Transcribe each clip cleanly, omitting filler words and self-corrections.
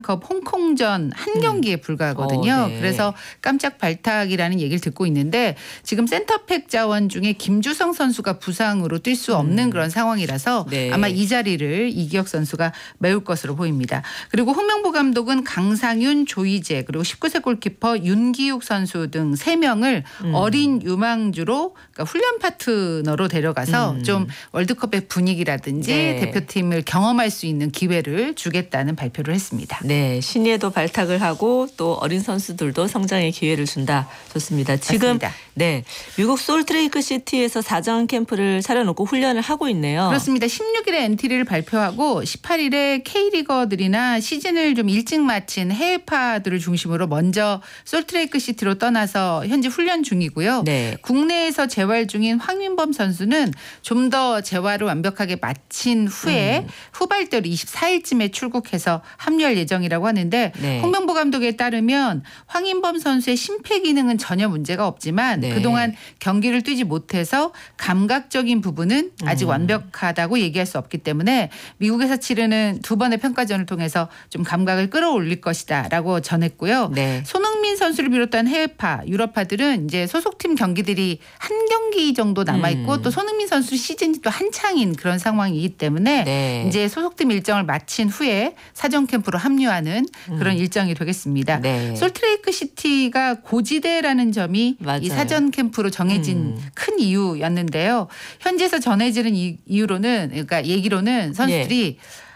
컵 홍콩전 한 경기에 불과하거든요. 네. 그래서 깜짝 발탁이라는 얘기를 듣고 있는데 지금 센터백 자원 중에 김주성 선수가 부상으로 뛸 수 없는 그런 상황이라서 네. 아마 이 자리를 이기혁 선수가 메울 것으로 보입니다. 그리고 홍명보 감독은 강상윤, 조이제 그리고 19세 골키퍼 윤기욱 선수 등 3명을 어린 유망주로 그러니까 훈련 파트너로 데려가서 좀 월드컵의 분위기라든지 네. 대표팀을 경험할 수 있는 기회를 주겠다는 발표를 했습니다. 네, 신예도 발탁을 하고 또 어린 선수들도 성장의 기회를 준다. 좋습니다. 지금 맞습니다. 네, 미국 솔트레이크 시티에서 사전 캠프를 차려놓고 훈련을 하고 있네요. 그렇습니다. 16일에 엔트리를 발표하고 18일에 K리거들이나 시즌을 좀 일찍 마친 해외파들을 중심으로 먼저 솔트레이크 시티로 떠나서 현재 훈련 중이고요. 네. 국내에서 재활 중인 황윤범 선수는 좀 더 재활을 완벽하게 마친 후에 후발대로 24일쯤에 출국해서 합류할 예정이라고 하는데 네. 홍명보 감독에 따르면 황인범 선수의 심폐기능은 전혀 문제가 없지만 네. 그동안 경기를 뛰지 못해서 감각적인 부분은 아직 완벽하다고 얘기할 수 없기 때문에 미국에서 치르는 2번의 평가전을 통해서 좀 감각을 끌어올릴 것이다라고 전했고요. 네. 손흥민 선수를 비롯한 해외파, 유럽파들은 이제 소속팀 경기들이 한 경기 정도 남아있고 또 손흥민 선수 시즌이 또 한창인 그런 상황이기 때문에 네. 이제 소속팀 일정을 마친 후에 사전 캠프로 합류하는 그런 일정이 되겠습니다. 네. 솔트레이크 시티가 고지대라는 점이 맞아요. 이 사전 캠프로 정해진 큰 이유였는데요. 현지에서 전해지는 이유로는 그러니까 얘기로는 선수들이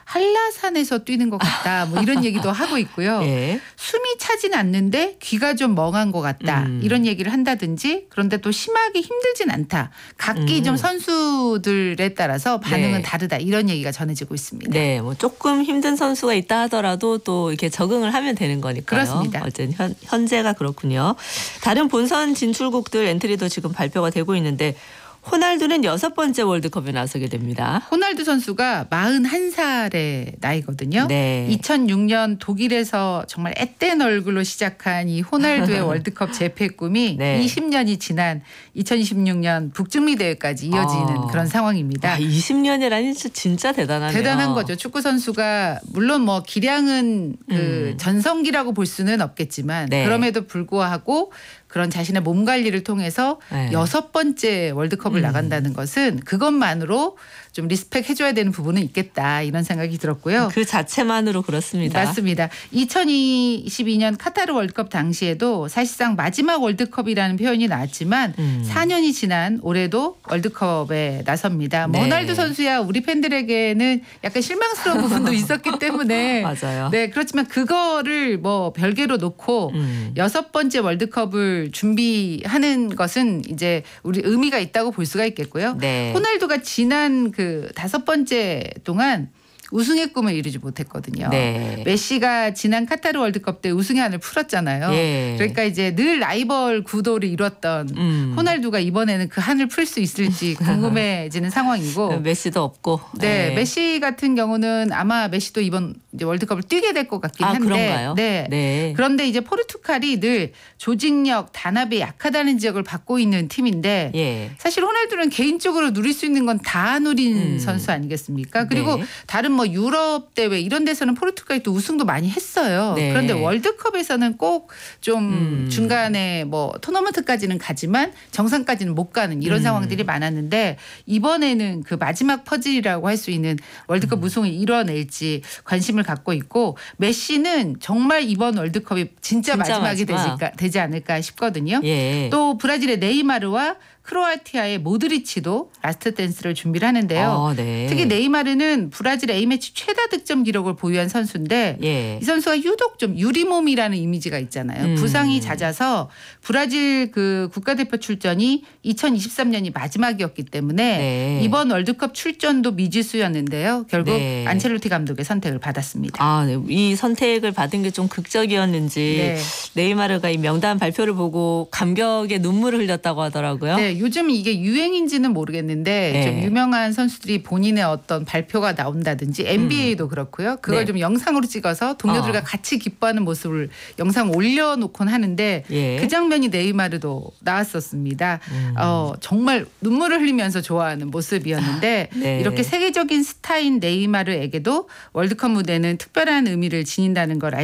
한라산에서 뛰는 것 같다. 뭐 이런 얘기도 하고 있고요. 예. 숨이 차진 않는데 귀가 좀 멍한 것 같다. 이런 얘기를 한다든지 그런데 또 심하게 힘들진 않다. 각기 좀 선수들에 따라서 반응은 네. 다르다. 이런 얘기가 전해지고 있습니다. 네, 뭐 조금 힘든 선수가 있다 하더라도 또 이렇게 적응을 하면 되는 거니까요. 그렇습니다. 어쨌든 현재가 그렇군요. 다른 본선 진출국들 엔트리도 지금 발표가 되고 있는데 호날두는 6번째 월드컵에 나서게 됩니다. 호날두 선수가 41살의 나이거든요. 네. 2006년 독일에서 정말 앳된 얼굴로 시작한 이 호날두의 월드컵 재패 꿈이 네. 20년이 지난 2026년 북중미 대회까지 이어지는 그런 상황입니다. 20년이라니 진짜 대단하네요. 대단한 거죠. 축구 선수가 물론 뭐 기량은 그 전성기라고 볼 수는 없겠지만 네. 그럼에도 불구하고 그런 자신의 몸 관리를 통해서 네. 6번째 월드컵을 나간다는 것은 그것만으로 좀 리스펙 해줘야 되는 부분은 있겠다 이런 생각이 들었고요. 그 자체만으로 그렇습니다. 맞습니다. 2022년 카타르 월드컵 당시에도 사실상 마지막 월드컵이라는 표현이 나왔지만 4년이 지난 올해도 월드컵에 나섭니다. 네. 호날두 선수야 우리 팬들에게는 약간 실망스러운 부분도 있었기 때문에 맞아요. 네, 그렇지만 그거를 뭐 별개로 놓고 6번째 월드컵을 준비하는 것은 이제 우리 의미가 있다고 볼 수가 있겠고요. 네. 호날두가 지난 그 5번째 동안 우승의 꿈을 이루지 못했거든요. 네. 메시가 지난 카타르 월드컵 때 우승의 한을 풀었잖아요. 예. 그러니까 이제 늘 라이벌 구도를 이뤘던 호날두가 이번에는 그 한을 풀 수 있을지 궁금해지는 상황이고. 메시도 없고. 네, 네. 메시 같은 경우는 아마 메시도 이번 이제 월드컵을 뛰게 될 것 같긴 한데. 그런가요? 네. 네. 그런데 이제 포르투갈이 늘 조직력, 단합이 약하다는 지적을 받고 있는 팀인데 예. 사실 호날두는 개인적으로 누릴 수 있는 건 다 누린 선수 아니겠습니까? 그리고 네. 다른 뭐 유럽 대회 이런 데서는 포르투갈이 또 우승도 많이 했어요. 네. 그런데 월드컵에서는 꼭 좀 중간에 뭐 토너먼트까지는 가지만 정상까지는 못 가는 이런 상황들이 많았는데 이번에는 그 마지막 퍼즐이라고 할 수 있는 월드컵 우승을 이뤄낼지 관심을 갖고 있고 메시는 정말 이번 월드컵이 진짜 마지막이 되지 않을까 싶거든요. 예. 또 브라질의 네이마르와 크로아티아의 모드리치도 라스트 댄스를 준비를 하는데요. 네. 특히 네이마르는 브라질 A매치 최다 득점 기록을 보유한 선수인데 예. 이 선수가 유독 좀 유리몸이라는 이미지가 있잖아요. 부상이 잦아서 브라질 그 국가대표 출전이 2023년이 마지막이었기 때문에 네. 이번 월드컵 출전도 미지수였는데요. 결국 네. 안첼로티 감독의 선택을 받았습니다. 네. 이 선택을 받은 게 좀 극적이었는지 네. 네이마르가 이 명단 발표를 보고 감격의 눈물을 흘렸다고 하더라고요. 네, 네, 요즘 이게 유행인지는 모르겠는데 네. 좀 유명한 선수들이 본인의 어떤 발표가 나온다든지 NBA도 그렇고요. 그걸 네. 좀 영상으로 찍어서 동료들과 같이 기뻐하는 모습을 영상 올려놓곤 하는데 예. 그 장면이 네이마르도 나왔었습니다. 정말 눈물을 흘리면서 좋아하는 모습이었는데 네. 이렇게 세계적인 스타인 네이마르에게도 월드컵 무대는 특별한 의미를 지닌다는 걸